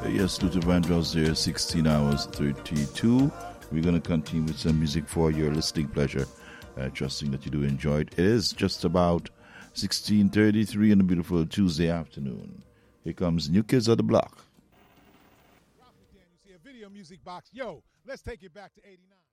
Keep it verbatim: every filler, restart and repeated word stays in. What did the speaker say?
Yes, Luther Vandross there, sixteen hours thirty-two. We're going to continue with some music for your listening pleasure. Uh, trusting that you do enjoy it. It is just about sixteen thirty-three on a beautiful Tuesday afternoon. Here comes New Kids on the Block. You see a video music box. Yo, let's take it back to eighty-nine.